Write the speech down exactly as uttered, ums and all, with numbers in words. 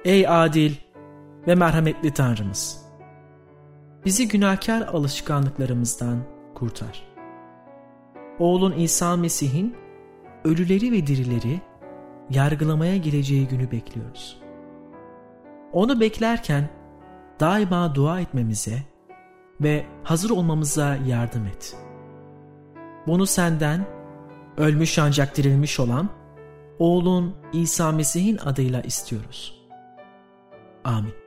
Ey adil ve merhametli Tanrımız! Bizi günahkar alışkanlıklarımızdan kurtar. Oğlun İsa Mesih'in ölüleri ve dirileri yargılamaya geleceği günü bekliyoruz. Onu beklerken daima dua etmemize ve hazır olmamıza yardım et. Bunu senden, ölmüş ancak dirilmiş olan oğlun İsa Mesih'in adıyla istiyoruz. Amin.